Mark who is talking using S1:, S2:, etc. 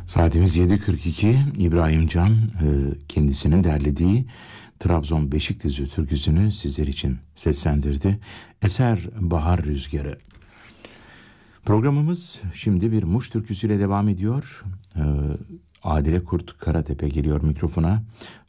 S1: Saatimiz 7.42. İbrahim Can kendisinin derlediği Trabzon Beşikdüzü türküsünü sizler için seslendirdi. Eser Bahar Rüzgarı. Programımız şimdi bir Muş türküsüyle devam ediyor. Adile Kurt Karatepe geliyor mikrofona.